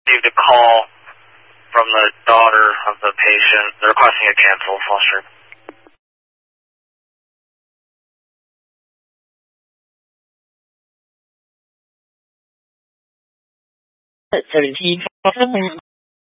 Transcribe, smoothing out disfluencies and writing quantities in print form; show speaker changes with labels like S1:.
S1: Received a call from the daughter of the patient. They're requesting a cancel, Foster.
S2: 17